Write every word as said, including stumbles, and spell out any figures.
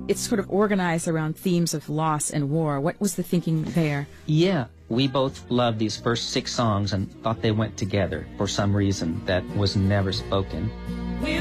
it's sort of organized around themes of loss and war. What was the thinking there? Yeah, we both loved these first six songs and thought they went together for some reason that was never spoken.